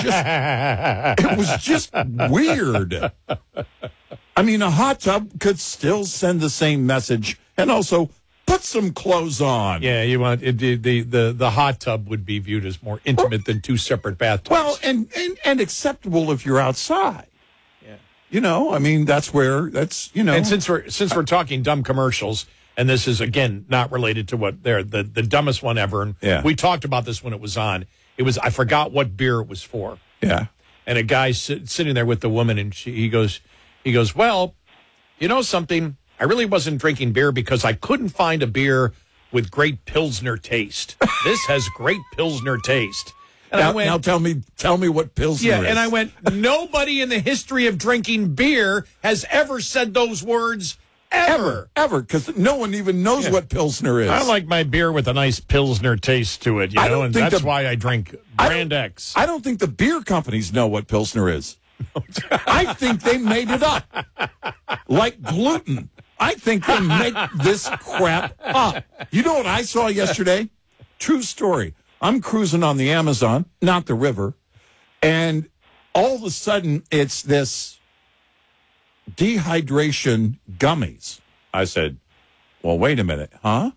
just weird. I mean, a hot tub could still send the same message and also put some clothes on. Yeah, you want the hot tub would be viewed as more intimate than two separate bathtubs. Well, and acceptable if you're outside. Yeah. You know, I mean, that's. And since we're talking dumb commercials, and this is again not related to what they're the dumbest one ever. And we talked about this when it was on. I forgot what beer it was for. Yeah. And a guy sitting there with the woman, and he goes, well, you know something? I really wasn't drinking beer because I couldn't find a beer with great Pilsner taste. This has great Pilsner taste. And now, tell me what Pilsner is. And I went, nobody in the history of drinking beer has ever said those words ever, because no one even knows what Pilsner is. I like my beer with a nice Pilsner taste to it, and that's why I drink Brand X. I don't think the beer companies know what Pilsner is. I think they made it up. Like gluten. I think they make this crap up. You know what I saw yesterday? True story. I'm cruising on the Amazon, not the river, and all of a sudden it's this dehydration gummies. I said, well, wait a minute, huh?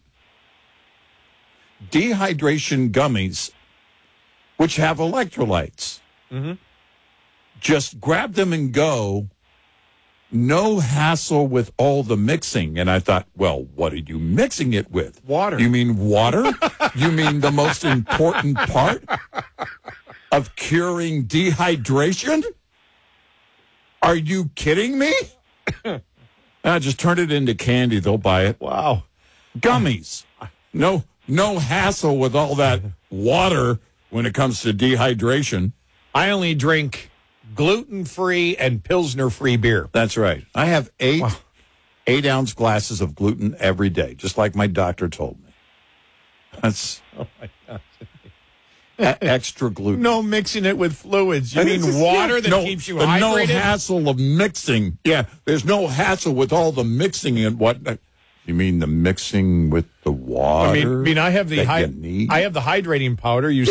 Dehydration gummies, which have electrolytes. Mm-hmm. Just grab them and go. No hassle with all the mixing. And I thought, well, what are you mixing it with? Water. You mean water? You mean the most important part of curing dehydration? Are you kidding me? I just turn it into candy. They'll buy it. Wow. Gummies. No hassle with all that water when it comes to dehydration. I only drink gluten-free and Pilsner-free beer. That's right. I have 8-ounce glasses of gluten every day, just like my doctor told me. That's my God. Extra gluten. No mixing it with fluids. You mean water that keeps you hydrated? No hassle of mixing. Yeah, there's no hassle with all the mixing and what. You mean the mixing with the water? I mean, I have the hydrating powder. You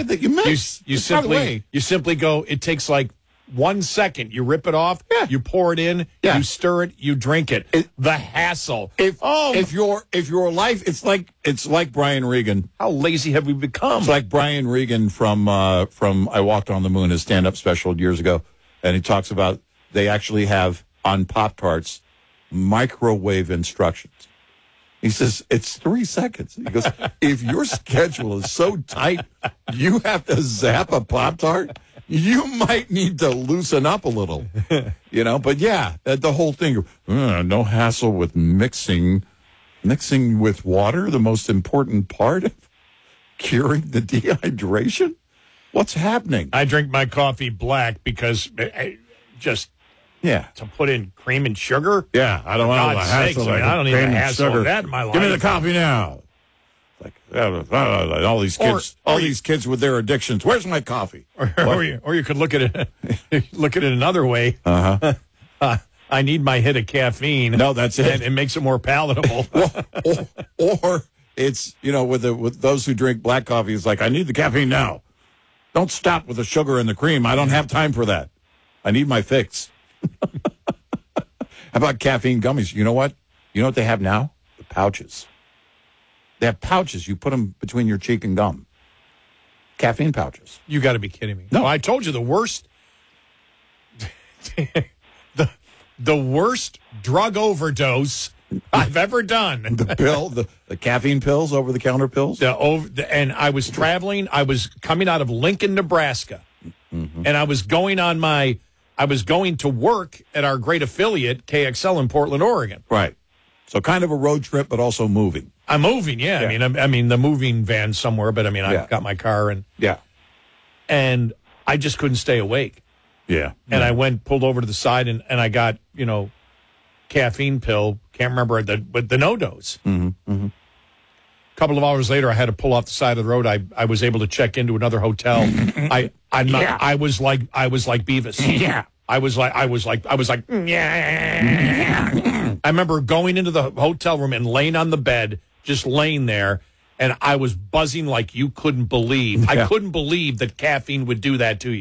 simply go. It takes like 1 second. You rip it off. Yeah. You pour it in. Yeah. You stir it. You drink it. The hassle. If your life, it's like Brian Regan. How lazy have we become? It's like Brian Regan from I Walked on the Moon, his stand-up special years ago, and he talks about they actually have on Pop-Tarts microwave instructions. He says, it's 3 seconds. He goes, if your schedule is so tight, you have to zap a Pop-Tart, you might need to loosen up a little, But yeah, the whole thing, no hassle with mixing with water, the most important part of curing the dehydration. What's happening? I drink my coffee black because to put in cream and sugar? Yeah, I don't want the hassle. I don't need the hassle of that in my life. Give me the coffee now. Like all these kids with their addictions. Where's my coffee? Or you could look at it another way. I need my hit of caffeine. No, that's it. And it makes it more palatable. or it's with those who drink black coffee, it's like I need the caffeine now. Don't stop with the sugar and the cream. I don't have time for that. I need my fix. How about caffeine gummies? You know what? You know what they have now? The pouches. They have pouches. You put them between your cheek and gum. Caffeine pouches. You got to be kidding me. No. Well, I told you the worst the worst drug overdose I've ever done. The caffeine pills, over-the-counter pills? And I was traveling. I was coming out of Lincoln, Nebraska. Mm-hmm. And I was going to work at our great affiliate, KXL, in Portland, Oregon. Right. So kind of a road trip, but also moving. I'm moving, yeah. I mean, the moving van somewhere, but I've got my car and I just couldn't stay awake. Yeah. And I pulled over to the side and I got, caffeine pill. Can't remember the no-dose. Mm-hmm. Mm-hmm. A couple of hours later, I had to pull off the side of the road. I was able to check into another hotel. I was like Beavis. Yeah. I was like, yeah. I remember going into the hotel room and laying on the bed, just laying there, and I was buzzing like you couldn't believe. I couldn't believe that caffeine would do that to you.